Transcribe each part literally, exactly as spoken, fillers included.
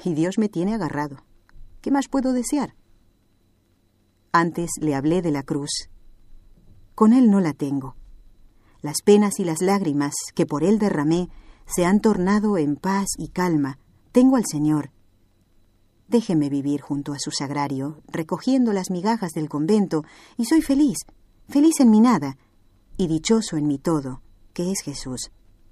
y Dios me tiene agarrado. ¿Qué más puedo desear? Antes le hablé de la cruz. Con Él no la tengo. Las penas y las lágrimas que por Él derramé se han tornado en paz y calma. Tengo al Señor. Déjeme vivir junto a su sagrario, recogiendo las migajas del convento, y soy feliz, feliz en mi nada, y dichoso en mi todo, que es Jesús.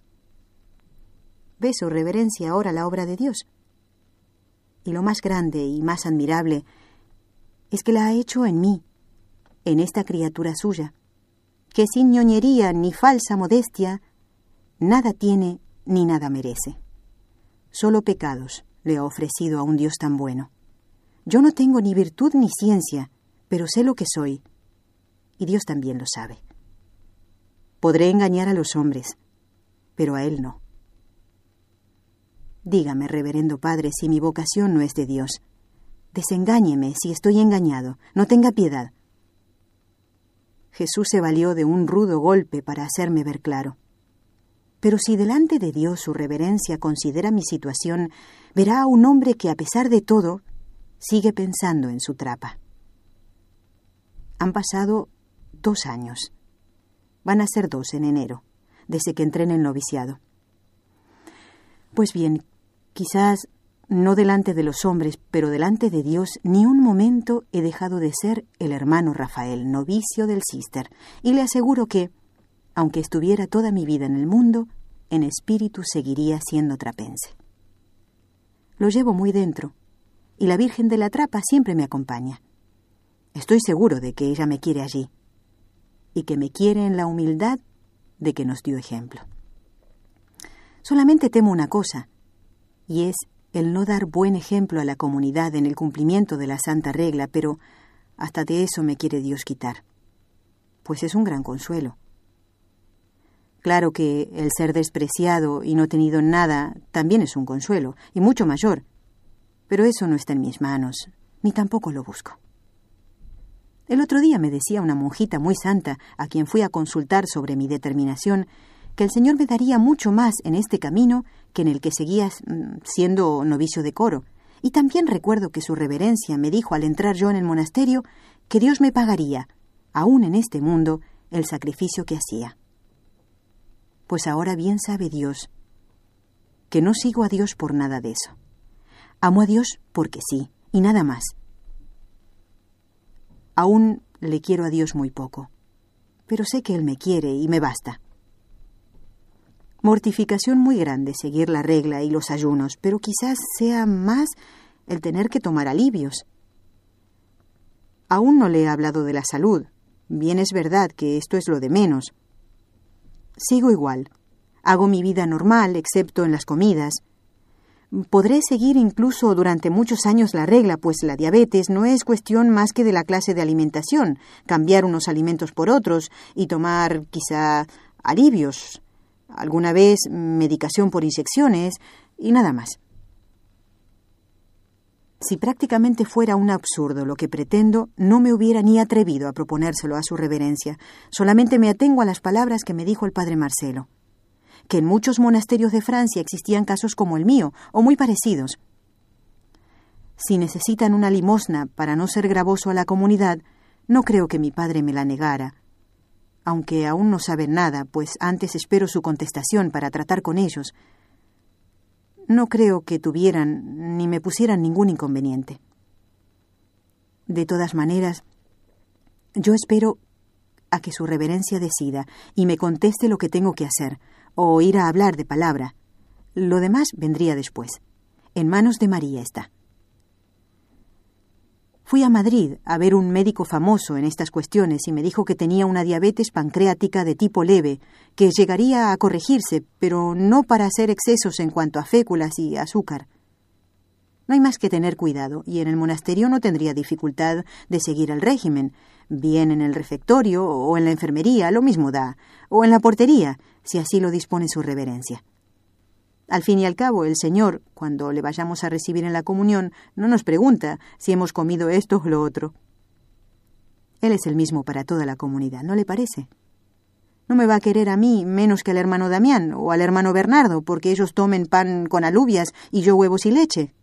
¿Ve su reverencia ahora la obra de Dios? Y lo más grande y más admirable es que la ha hecho en mí, en esta criatura suya, que sin ñoñería ni falsa modestia, nada tiene ni nada merece. Solo pecados le ha ofrecido a un Dios tan bueno. Yo no tengo ni virtud ni ciencia, pero sé lo que soy, y Dios también lo sabe. Podré engañar a los hombres, pero a Él no. Dígame, reverendo Padre, si mi vocación no es de Dios. Desengáñeme si estoy engañado, no tenga piedad. Jesús se valió de un rudo golpe para hacerme ver claro. Pero si delante de Dios su reverencia considera mi situación, verá a un hombre que, a pesar de todo, sigue pensando en su trapa. Han pasado dos años. Van a ser dos en enero, desde que entré en el noviciado. Pues bien, quizás no delante de los hombres, pero delante de Dios, ni un momento he dejado de ser el hermano Rafael, novicio del Cister, y le aseguro que, aunque estuviera toda mi vida en el mundo, en espíritu seguiría siendo trapense. Lo llevo muy dentro, y la Virgen de la Trapa siempre me acompaña. Estoy seguro de que ella me quiere allí, y que me quiere en la humildad de que nos dio ejemplo. Solamente temo una cosa, y es el no dar buen ejemplo a la comunidad en el cumplimiento de la santa regla, pero hasta de eso me quiere Dios quitar, pues es un gran consuelo. Claro que el ser despreciado y no tenido nada también es un consuelo, y mucho mayor, pero eso no está en mis manos, ni tampoco lo busco. El otro día me decía una monjita muy santa, a quien fui a consultar sobre mi determinación, que el Señor me daría mucho más en este camino que en el que seguía siendo novicio de coro. Y también recuerdo que su reverencia me dijo al entrar yo en el monasterio que Dios me pagaría, aún en este mundo, el sacrificio que hacía. Pues ahora bien sabe Dios que no sigo a Dios por nada de eso. Amo a Dios porque sí, y nada más. Aún le quiero a Dios muy poco, pero sé que Él me quiere y me basta. Mortificación muy grande seguir la regla y los ayunos, pero quizás sea más el tener que tomar alivios. Aún no le he hablado de la salud. Bien es verdad que esto es lo de menos. Sigo igual. Hago mi vida normal, excepto en las comidas. Podré seguir incluso durante muchos años la regla, pues la diabetes no es cuestión más que de la clase de alimentación, cambiar unos alimentos por otros y tomar quizá alivios, alguna vez medicación por inyecciones y nada más. Si prácticamente fuera un absurdo lo que pretendo, no me hubiera ni atrevido a proponérselo a su reverencia. Solamente me atengo a las palabras que me dijo el padre Marcelo, que en muchos monasterios de Francia existían casos como el mío, o muy parecidos. Si necesitan una limosna para no ser gravoso a la comunidad, no creo que mi padre me la negara, aunque aún no saben nada, pues antes espero su contestación para tratar con ellos. No creo que tuvieran ni me pusieran ningún inconveniente. De todas maneras, yo espero a que su reverencia decida y me conteste lo que tengo que hacer, o ir a hablar de palabra. Lo demás vendría después. En manos de María está. Fui a Madrid a ver un médico famoso en estas cuestiones y me dijo que tenía una diabetes pancreática de tipo leve, que llegaría a corregirse, pero no para hacer excesos en cuanto a féculas y azúcar. No hay más que tener cuidado, y en el monasterio no tendría dificultad de seguir el régimen, bien en el refectorio o en la enfermería, lo mismo da, o en la portería, si así lo dispone su reverencia. Al fin y al cabo, el Señor, cuando le vayamos a recibir en la comunión, no nos pregunta si hemos comido esto o lo otro. Él es el mismo para toda la comunidad, ¿no le parece? No me va a querer a mí menos que al hermano Damián o al hermano Bernardo, porque ellos tomen pan con alubias y yo huevos y leche.